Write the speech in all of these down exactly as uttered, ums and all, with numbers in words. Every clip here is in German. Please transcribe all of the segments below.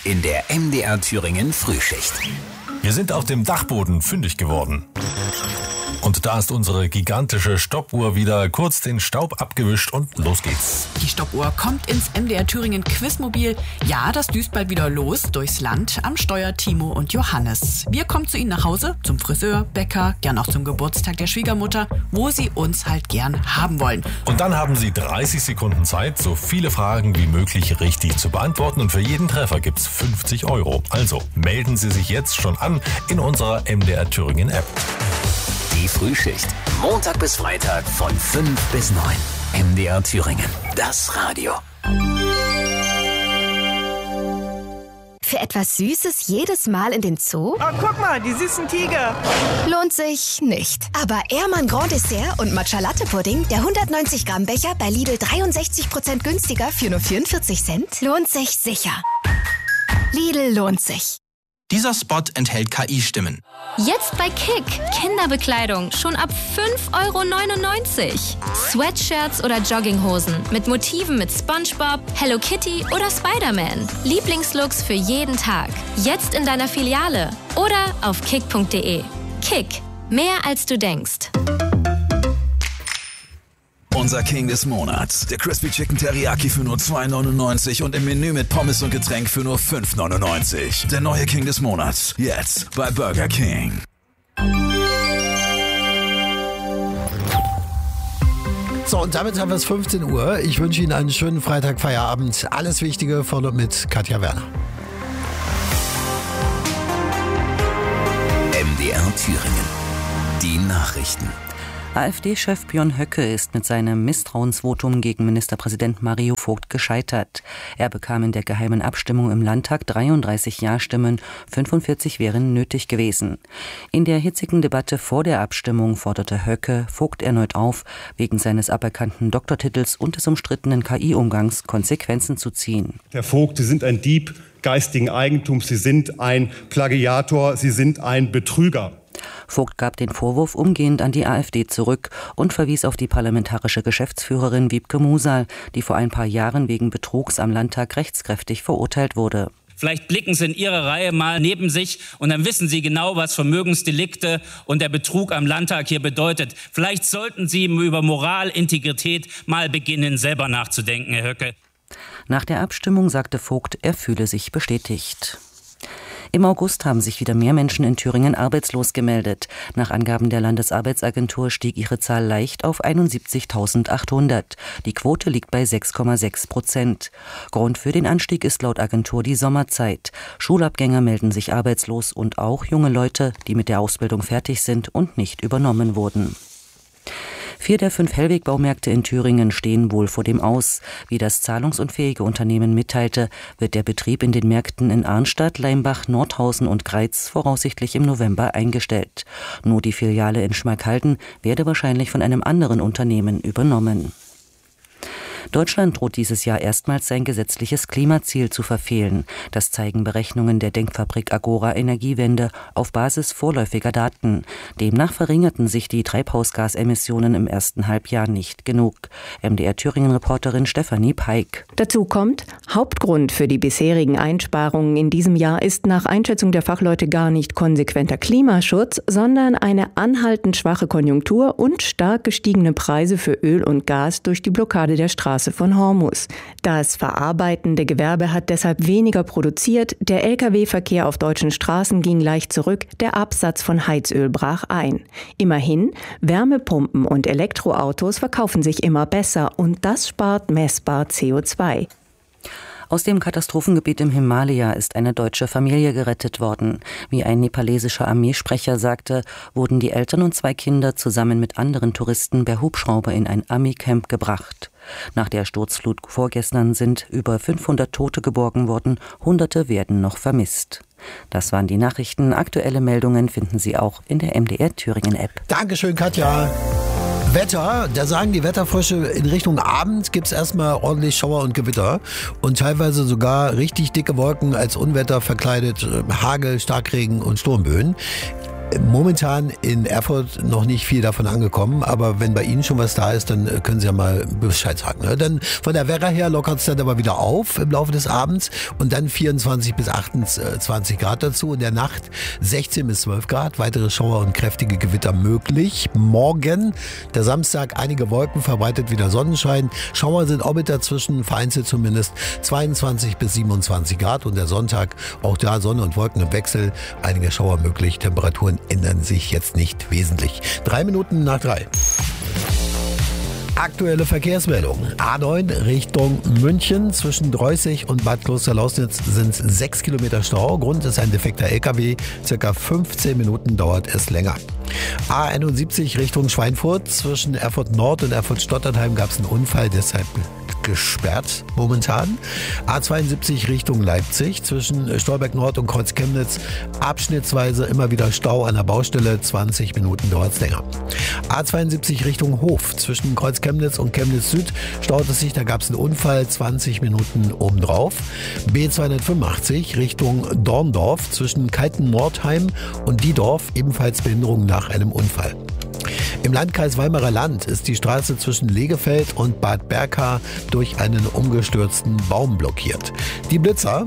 in der M D R Thüringen Frühschicht. Wir sind auf dem Dachboden fündig geworden. Und da ist unsere gigantische Stoppuhr wieder kurz den Staub abgewischt und los geht's. Die Stoppuhr kommt ins M D R Thüringen Quizmobil. Ja, das düst bald wieder los durchs Land. Am Steuer Timo und Johannes. Wir kommen zu Ihnen nach Hause, zum Friseur, Bäcker, gern auch zum Geburtstag der Schwiegermutter, wo Sie uns halt gern haben wollen. Und dann haben Sie dreißig Sekunden Zeit, so viele Fragen wie möglich richtig zu beantworten. Und für jeden Treffer gibt's fünfzig Euro. Also melden Sie sich jetzt schon an in unserer M D R Thüringen App. Die Frühschicht. Montag bis Freitag von fünf bis neun. M D R Thüringen. Das Radio. Für etwas Süßes jedes Mal in den Zoo? Oh, guck mal, die süßen Tiger. Lohnt sich nicht. Aber Ehrmann Grand Dessert und Matcha Latte Pudding, der hundertneunzig Gramm Becher bei Lidl dreiundsechzig Prozent günstiger für nur vierundvierzig Cent, lohnt sich sicher. Lidl lohnt sich. Dieser Spot enthält K I-Stimmen. Jetzt bei Kick. Kinderbekleidung schon ab fünf Euro neunundneunzig. Sweatshirts oder Jogginghosen mit Motiven mit SpongeBob, Hello Kitty oder Spider-Man. Lieblingslooks für jeden Tag. Jetzt in deiner Filiale oder auf kick punkt de. Kick. Mehr als du denkst. Unser King des Monats. Der Crispy Chicken Teriyaki für nur zwei neunundneunzig und im Menü mit Pommes und Getränk für nur fünf neunundneunzig. Der neue King des Monats. Jetzt bei Burger King. So, und damit haben wir es fünfzehn Uhr. Ich wünsche Ihnen einen schönen Freitag-Feierabend. Alles Wichtige von und mit Katja Werner. M D R Thüringen. Die Nachrichten. AfD-Chef Björn Höcke ist mit seinem Misstrauensvotum gegen Ministerpräsident Mario Vogt gescheitert. Er bekam in der geheimen Abstimmung im Landtag dreiunddreißig Ja-Stimmen, fünfundvierzig wären nötig gewesen. In der hitzigen Debatte vor der Abstimmung forderte Höcke Vogt erneut auf, wegen seines aberkannten Doktortitels und des umstrittenen K I-Umgangs Konsequenzen zu ziehen. Herr Vogt, Sie sind ein Dieb geistigen Eigentums, Sie sind ein Plagiator, Sie sind ein Betrüger. Vogt gab den Vorwurf umgehend an die AfD zurück und verwies auf die parlamentarische Geschäftsführerin Wiebke Musal, die vor ein paar Jahren wegen Betrugs am Landtag rechtskräftig verurteilt wurde. Vielleicht blicken Sie in Ihre Reihe mal neben sich und dann wissen Sie genau, was Vermögensdelikte und der Betrug am Landtag hier bedeutet. Vielleicht sollten Sie über Moral, Integrität mal beginnen, selber nachzudenken, Herr Höcke. Nach der Abstimmung sagte Vogt, er fühle sich bestätigt. Im August haben sich wieder mehr Menschen in Thüringen arbeitslos gemeldet. Nach Angaben der Landesarbeitsagentur stieg ihre Zahl leicht auf einundsiebzigtausendachthundert. Die Quote liegt bei sechs Komma sechs Prozent. Grund für den Anstieg ist laut Agentur die Sommerzeit. Schulabgänger melden sich arbeitslos und auch junge Leute, die mit der Ausbildung fertig sind und nicht übernommen wurden. Vier der fünf Hellweg-Baumärkte in Thüringen stehen wohl vor dem Aus. Wie das zahlungsunfähige Unternehmen mitteilte, wird der Betrieb in den Märkten in Arnstadt, Leimbach, Nordhausen und Greiz voraussichtlich im November eingestellt. Nur die Filiale in Schmalkalden werde wahrscheinlich von einem anderen Unternehmen übernommen. Deutschland droht dieses Jahr erstmals sein gesetzliches Klimaziel zu verfehlen. Das zeigen Berechnungen der Denkfabrik Agora Energiewende auf Basis vorläufiger Daten. Demnach verringerten sich die Treibhausgasemissionen im ersten Halbjahr nicht genug. M D R Thüringen-Reporterin Stefanie Peik. Dazu kommt, Hauptgrund für die bisherigen Einsparungen in diesem Jahr ist nach Einschätzung der Fachleute gar nicht konsequenter Klimaschutz, sondern eine anhaltend schwache Konjunktur und stark gestiegene Preise für Öl und Gas durch die Blockade der Straße von Hormuz. Das verarbeitende Gewerbe hat deshalb weniger produziert, der L K W-Verkehr auf deutschen Straßen ging leicht zurück, der Absatz von Heizöl brach ein. Immerhin, Wärmepumpen und Elektroautos verkaufen sich immer besser und das spart messbar C O zwei. Aus dem Katastrophengebiet im Himalaya ist eine deutsche Familie gerettet worden. Wie ein nepalesischer Armeesprecher sagte, wurden die Eltern und zwei Kinder zusammen mit anderen Touristen per Hubschrauber in ein Armeecamp gebracht. Nach der Sturzflut vorgestern sind über fünfhundert Tote geborgen worden, Hunderte werden noch vermisst. Das waren die Nachrichten. Aktuelle Meldungen finden Sie auch in der M D R Thüringen App. Dankeschön, Katja. Wetter, da sagen die Wetterfrösche, in Richtung Abend gibt es erstmal ordentlich Schauer und Gewitter und teilweise sogar richtig dicke Wolken als Unwetter verkleidet, Hagel, Starkregen und Sturmböen. Momentan in Erfurt noch nicht viel davon angekommen, aber wenn bei Ihnen schon was da ist, dann können Sie ja mal Bescheid sagen. Ne? Dann von der Werra her lockert es dann aber wieder auf im Laufe des Abends und dann vierundzwanzig bis achtundzwanzig Grad dazu. In der Nacht sechzehn bis zwölf Grad, weitere Schauer und kräftige Gewitter möglich. Morgen, der Samstag, einige Wolken, verbreitet wieder Sonnenschein. Schauer sind auch mit dazwischen, vereinzelt zumindest zweiundzwanzig bis siebenundzwanzig Grad und der Sonntag, auch da Sonne und Wolken im Wechsel, einige Schauer möglich. Temperaturen ändern sich jetzt nicht wesentlich. Drei Minuten nach drei. Aktuelle Verkehrsmeldung. A neun Richtung München. Zwischen Dreußig und Bad Klosterlausnitz sind sechs Kilometer Stau. Grund ist ein defekter L K W. Circa fünfzehn Minuten dauert es länger. A einundsiebzig Richtung Schweinfurt. Zwischen Erfurt Nord und Erfurt Stottertheim gab es einen Unfall, deshalb gesperrt momentan. A zweiundsiebzig Richtung Leipzig. Zwischen Stolberg Nord und Kreuz Chemnitz abschnittsweise immer wieder Stau an der Baustelle. zwanzig Minuten dauert es länger. A zweiundsiebzig Richtung Hof. Zwischen Kreuz Chemnitz und Chemnitz Süd staut es sich. Da gab es einen Unfall. zwanzig Minuten obendrauf. B zweihundertfünfundachtzig Richtung Dorndorf. Zwischen Kalten-Nordheim und Diedorf ebenfalls Behinderung nach einem Unfall. Im Landkreis Weimarer Land ist die Straße zwischen Legefeld und Bad Berka durch einen umgestürzten Baum blockiert. Die Blitzer.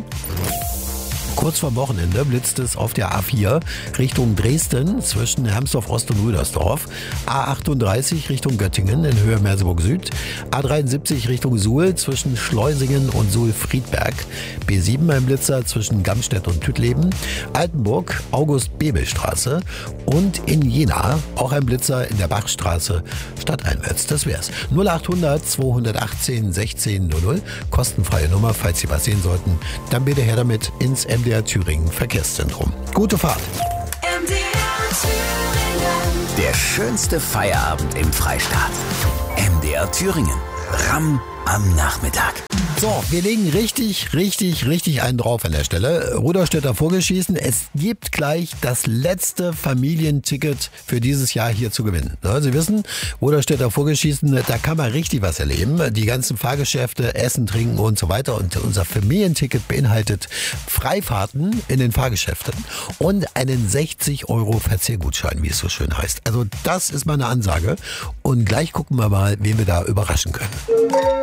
Kurz vor Wochenende blitzt es auf der A vier Richtung Dresden zwischen Hermsdorf Ost und Rüdersdorf. A achtunddreißig Richtung Göttingen in Höhe Merseburg Süd. A dreiundsiebzig Richtung Suhl zwischen Schleusingen und Suhl-Friedberg. B sieben ein Blitzer zwischen Gamstedt und Tütleben. Altenburg, August-Bebel-Straße. Und in Jena auch ein Blitzer in der Bachstraße stadteinwärts. Das wär's. null achthundert zweihundertachtzehn sechzehn null null. Kostenfreie Nummer, falls Sie was sehen sollten. Dann bitte her damit ins M D R Thüringen Verkehrszentrum. Gute Fahrt. M D R Thüringen. Der schönste Feierabend im Freistaat. M D R Thüringen. Ramm am Nachmittag. So, wir legen richtig, richtig, richtig einen drauf an der Stelle. Rudolstädter Vogelschießen. Es gibt gleich das letzte Familienticket für dieses Jahr hier zu gewinnen. Ja, Sie wissen, Rudolstädter Vogelschießen, da kann man richtig was erleben. Die ganzen Fahrgeschäfte, Essen, Trinken und so weiter. Und unser Familienticket beinhaltet Freifahrten in den Fahrgeschäften und einen sechzig Euro Verzehrgutschein, wie es so schön heißt. Also das ist mal eine Ansage. Und gleich gucken wir mal, wen wir da überraschen können.